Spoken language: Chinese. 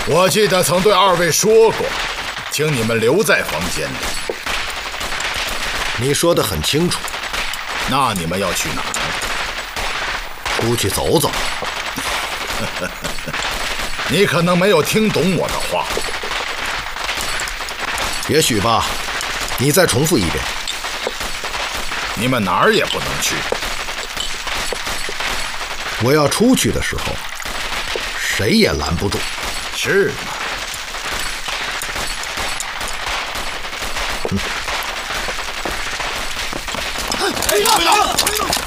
我记得曾对二位说过，请你们留在房间里。 你说得很清楚。 那你们要去哪儿？ 出去走走。 你可能没有听懂我的话。 也许吧，你再重复一遍。 你们哪儿也不能去。 我要出去的时候，谁也拦不住。 是吗？ 队长！